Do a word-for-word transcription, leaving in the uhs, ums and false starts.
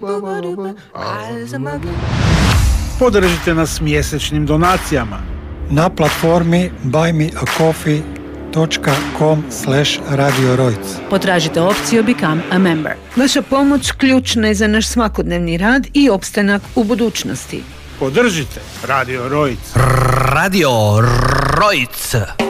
Podržite nas mjesečnim donacijama na platformi buy me a coffee dot com slash radio rojc. Potražite opciju Become a Member. Vaša pomoć ključna je za naš svakodnevni rad i opstanak u budućnosti. Podržite Radio Rojc. Radio Rojc.